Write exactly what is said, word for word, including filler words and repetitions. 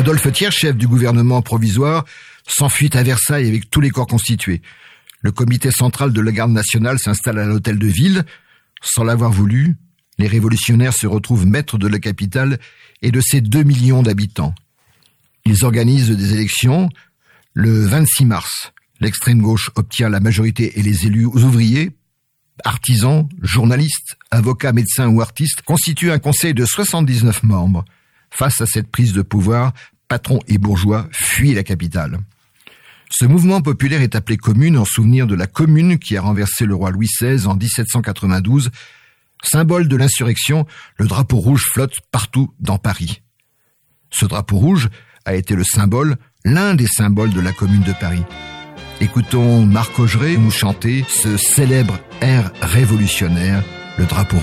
Adolphe Thiers, chef du gouvernement provisoire, s'enfuit à Versailles avec tous les corps constitués. Le comité central de la garde nationale s'installe à l'hôtel de ville. Sans l'avoir voulu, les révolutionnaires se retrouvent maîtres de la capitale et de ses deux millions d'habitants. Ils organisent des élections. Le vingt-six mars, l'extrême gauche obtient la majorité et les élus ouvriers, artisans, journalistes, avocats, médecins ou artistes constituent un conseil de soixante-dix-neuf membres. Face à cette prise de pouvoir, patrons et bourgeois fuient la capitale. Ce mouvement populaire est appelé Commune en souvenir de la Commune qui a renversé le roi Louis seize en dix-sept cent quatre-vingt-douze. Symbole de l'insurrection, le drapeau rouge flotte partout dans Paris. Ce drapeau rouge a été le symbole, l'un des symboles de la Commune de Paris. Écoutons Marc Augeret nous chanter ce célèbre air révolutionnaire, le drapeau rouge.